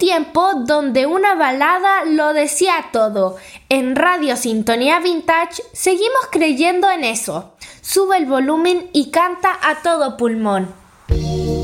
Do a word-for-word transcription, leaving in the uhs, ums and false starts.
tiempo donde una balada lo decía todo. En Radio Sintonía Vintage seguimos creyendo en eso. Sube el volumen y canta a todo pulmón.